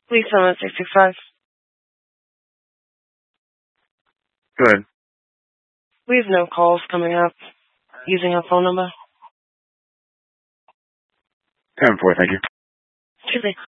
Please tell me 665. Go ahead. We have no calls coming up using a phone number. 10-4, thank you. Excuse me.